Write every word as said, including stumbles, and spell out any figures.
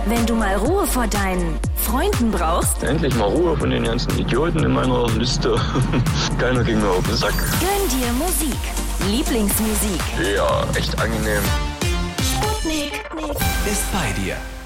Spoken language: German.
Wenn du mal Ruhe vor deinen Freunden brauchst, endlich mal Ruhe von den ganzen Idioten in meiner Liste. Keiner ging mir auf den Sack. gönn dir Musik. Lieblingsmusik. Ja, echt angenehm. Sputnik Ist bei dir.